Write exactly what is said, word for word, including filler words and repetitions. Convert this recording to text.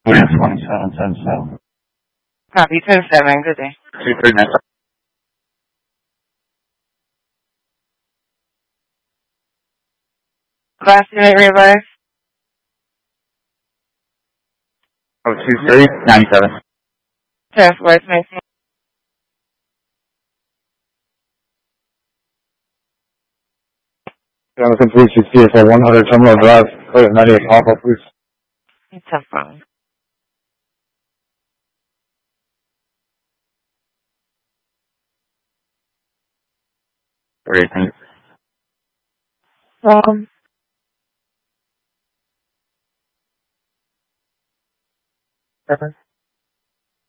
twenty-seven, ten, seven. Copy, ten seven, good day. two three nine. Last unit realize. Oh, two three nine seven. Test voice nineteen. Jonathan Police, C S L one hundred Terminal Drive, clear ninety-eight Papa, please. It's a phone. Great, thank you. Um, seven.